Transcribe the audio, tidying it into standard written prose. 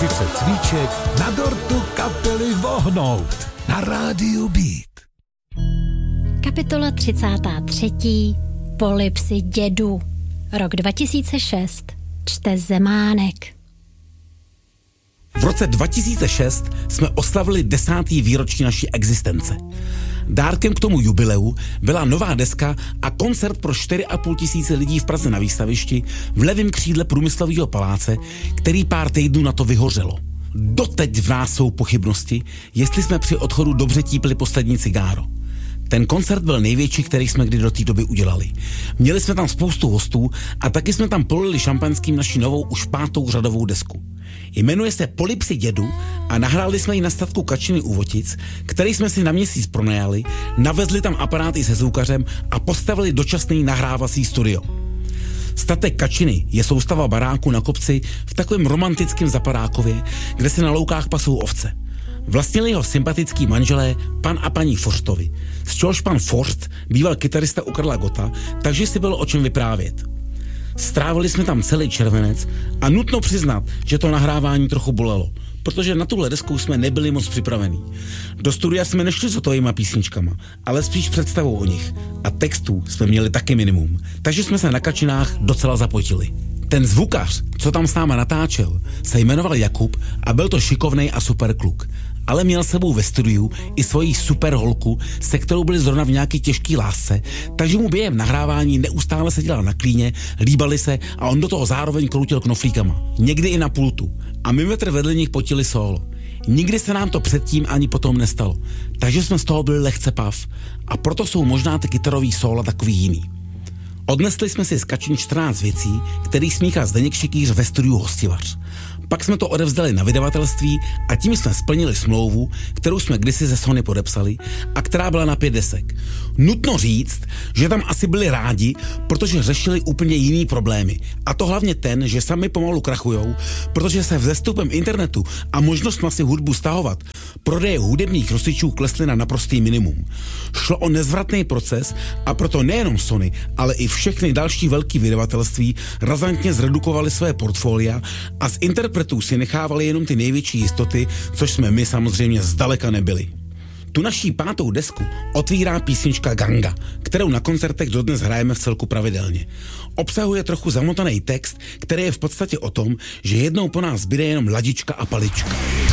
30 svíček na dortu kapely Vohnout na rádiu Beat. Kapitola 33. Polipsy dědů. Rok 2006. Čte Zemánek. V roce 2006 jsme oslavili 10. výročí naší existence. Dárkem k tomu jubileu byla nová deska a koncert pro 4,5 tisíce lidí v Praze na Výstavišti v levém křídle Průmyslového paláce, který pár týdnů na to vyhořelo. Doteď v nás jsou pochybnosti, jestli jsme při odchodu dobře típli poslední cigáro. Ten koncert byl největší, který jsme kdy do té doby udělali. Měli jsme tam spoustu hostů a taky jsme tam polili šampanským naši novou už 5. řadovou desku. Jmenuje se Polipsy dědu a nahráli jsme ji na statku Kačiny u Votic, který jsme si na měsíc pronajali, navezli tam aparáty se zvukařem a postavili dočasný nahrávací studio. Statek Kačiny je soustava baráku na kopci v takovém romantickém Zapadákově, kde se na loukách pasou ovce. Vlastnili ho sympatický manželé pan a paní Forstovi, z čehož pan Forst býval kytarista u Karla Gotta, takže si bylo o čem vyprávět. Strávili jsme tam celý červenec a nutno přiznat, že to nahrávání trochu bolelo, protože na tuhle desku jsme nebyli moc připravení. Do studia jsme nešli s hotovýma písničkama, ale spíš představou o nich a textů jsme měli taky minimum, takže jsme se na Kačinách docela zapojili. Ten zvukař, co tam s náma natáčel, se jmenoval Jakub a byl to šikovnej a super kluk. Ale měl sebou ve studiu i svoji super holku, se kterou byli zrovna v nějaký těžký lásce, takže mu během nahrávání neustále seděla na klíně, líbali se a on do toho zároveň kroutil knoflíkama. Někdy i na pultu. A my metr vedle nich potili solo. Nikdy se nám to předtím ani potom nestalo. Takže jsme z toho byli lehce pav. A proto jsou možná ty kytarový sóla takový jiný. Odnesli jsme si z Kačin 14 věcí, který smíchal Zdeněk Šikýř ve studiu Hostivař. Pak jsme to odevzdali na vydavatelství a tím jsme splnili smlouvu, kterou jsme kdysi ze Sony podepsali a která byla na 5 desek. Nutno říct, že tam asi byli rádi, protože řešili úplně jiný problémy. A to hlavně ten, že sami pomalu krachujou, protože se vzestupem internetu a možnostma si hudbu stahovat prodeje hudebních nosičů klesly na naprostý minimum. Šlo o nezvratný proces a proto nejenom Sony, ale i všechny další velký vydavatelství razantně zredukovali své portfolia a z interpretů si nechávali jenom ty největší jistoty, což jsme my samozřejmě zdaleka nebyli. Tu naší 5. desku otvírá písnička Ganga, kterou na koncertech dodnes hrajeme v celku pravidelně. Obsahuje trochu zamotaný text, který je v podstatě o tom, že jednou po nás zbyde jenom ladička a palička.